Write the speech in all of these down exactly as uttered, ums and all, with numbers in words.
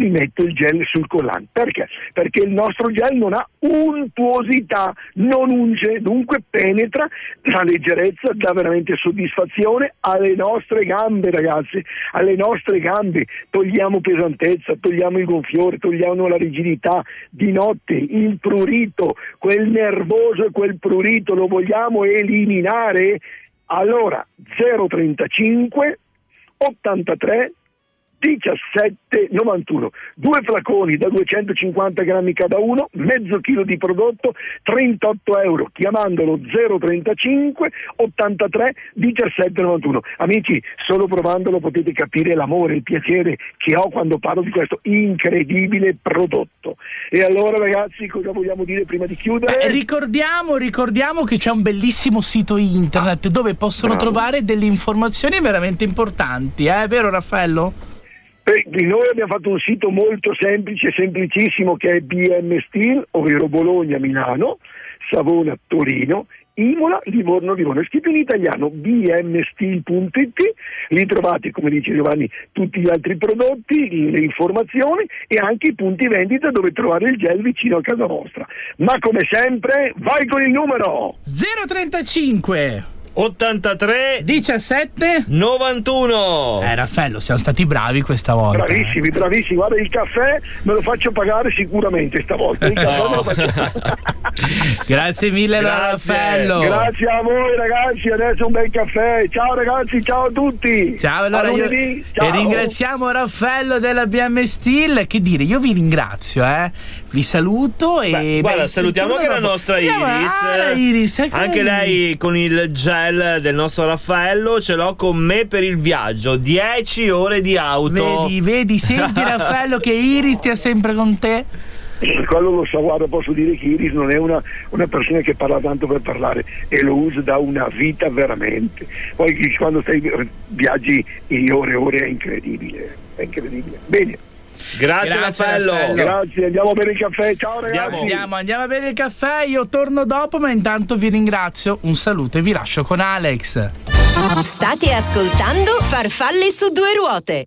mi metto il gel sul collante. Perché? Perché il nostro gel non ha untuosità, non unge, dunque penetra la leggerezza, dà veramente soddisfazione alle nostre gambe, ragazzi, alle nostre gambe. Togliamo pesantezza, togliamo il gonfiore, togliamo la rigidità. Di notte il prurito, quel nervoso e quel prurito lo vogliamo eliminare? Allora zero trentacinque ottantatré diciassette novantuno, due flaconi da duecentocinquanta grammi cada uno, mezzo chilo di prodotto, trentotto euro, chiamandolo zero trentacinque ottantatré diciassette novantuno. Amici, solo provandolo potete capire l'amore, il piacere che ho quando parlo di questo incredibile prodotto. E allora, ragazzi, cosa vogliamo dire prima di chiudere? Beh, ricordiamo, ricordiamo che c'è un bellissimo sito internet dove possono Bravo. trovare delle informazioni veramente importanti, eh? È vero, Raffaello? Noi abbiamo fatto un sito molto semplice, semplicissimo, che è B M Steel, ovvero Bologna, Milano, Savona, Torino, Imola, Livorno, Livorno. È scritto in italiano b m steel punto i t, lì trovate, come dice Giovanni, tutti gli altri prodotti, le informazioni e anche i punti vendita dove trovare il gel vicino a casa vostra. Ma come sempre, vai con il numero zero trentacinque ottantatré diciassette novantuno. Eh Raffaello, siamo stati bravi questa volta. Bravissimi, eh. bravissimi. Guarda, il caffè me lo faccio pagare sicuramente stavolta. Il caffè no. me lo faccio... Grazie mille, Grazie. Raffaello. Grazie a voi, ragazzi. Adesso un bel caffè. Ciao ragazzi, ciao a tutti. Ciao, allora io ciao. E ringraziamo Raffaello della B M Steel. Che dire, io vi ringrazio, eh. Vi saluto e beh, guarda, beh, salutiamo anche la nostra Iris. Ah, Iris anche lei con il gel del nostro Raffaello ce l'ho con me per il viaggio. dieci ore di auto. Vedi, vedi, senti Raffaello che Iris stia sempre con te. Quello lo so, guarda, posso dire che Iris non è una, una persona che parla tanto per parlare e lo usa da una vita veramente. Poi quando stai viaggi in ore e ore è incredibile, è incredibile. Bene. Grazie, Grazie Raffaello. Raffaello. Grazie, andiamo a bere il caffè. Ciao ragazzi. Andiamo, andiamo, andiamo a bere il caffè. Io torno dopo, ma intanto vi ringrazio. Un saluto e vi lascio con Alex. State ascoltando Farfalle su due ruote.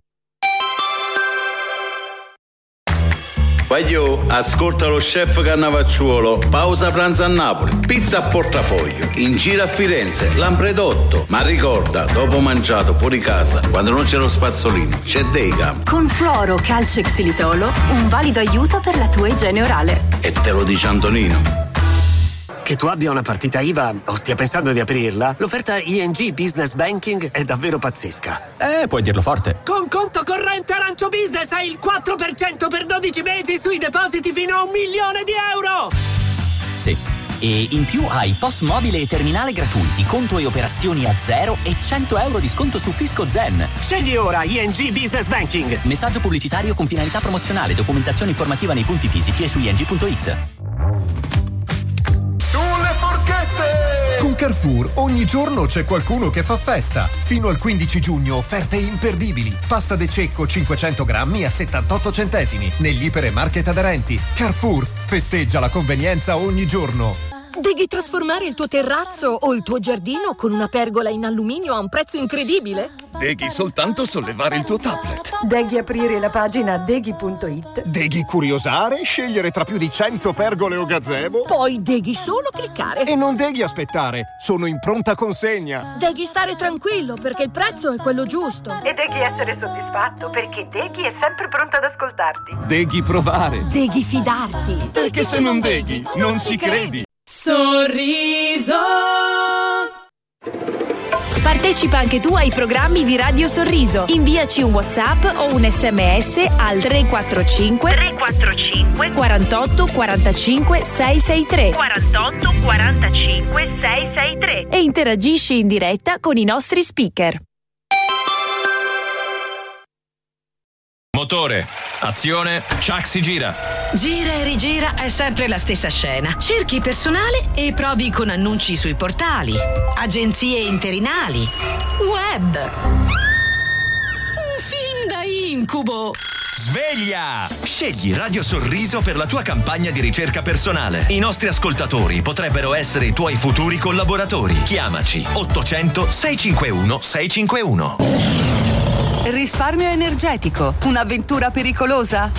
Voglio, ascolta lo chef Cannavacciuolo, pausa pranzo a Napoli, pizza a Portafoglio, in giro a Firenze, Lampredotto. Ma ricorda, dopo mangiato fuori casa, quando non c'è lo spazzolino, c'è Degam. Con Fluoro Calcio Xilitolo, un valido aiuto per la tua igiene orale. E te lo dice Antonino. Che tu abbia una partita I V A o stia pensando di aprirla, l'offerta I N G Business Banking è davvero pazzesca. Eh, puoi dirlo forte. Con conto corrente Arancio Business hai il quattro per cento per dodici mesi sui depositi fino a un milione di euro! Sì. E in più hai P O S mobile e terminale gratuiti, conto e operazioni a zero e cento euro di sconto su Fisco Zen. Scegli ora I N G Business Banking. Messaggio pubblicitario con finalità promozionale, documentazione informativa nei punti fisici e su i n g punto i t. Con Carrefour ogni giorno c'è qualcuno che fa festa. Fino al quindici giugno offerte imperdibili. Pasta de cecco cinquecento grammi a settantotto centesimi negli ipermarket aderenti. Carrefour festeggia la convenienza ogni giorno. Devi trasformare il tuo terrazzo o il tuo giardino con una pergola in alluminio a un prezzo incredibile? Devi soltanto sollevare il tuo tablet. Devi aprire la pagina deghi punto it. Devi curiosare, scegliere tra più di cento pergole o gazebo. Poi devi solo cliccare. E non devi aspettare, sono in pronta consegna. Devi stare tranquillo perché il prezzo è quello giusto. E devi essere soddisfatto perché Deghi è sempre pronta ad ascoltarti. Devi provare. Devi fidarti. Perché, perché se non Deghi, non ci credi. Sorriso. Partecipa anche tu ai programmi di Radio Sorriso. Inviaci un WhatsApp o un sms al tre quattro cinque tre quattro cinque quarantotto quarantacinque seicentosessantatré quarantotto quarantacinque seicentosessantatré e interagisci in diretta con i nostri speaker. Motore, azione, Chuck si gira. Gira e rigira è sempre la stessa scena. Cerchi personale e provi con annunci sui portali, agenzie interinali, web. Un film da incubo. Sveglia! Scegli Radio Sorriso per la tua campagna di ricerca personale. I nostri ascoltatori potrebbero essere i tuoi futuri collaboratori. Chiamaci ottocento sei cinque uno sei cinque uno. Risparmio energetico, un'avventura pericolosa?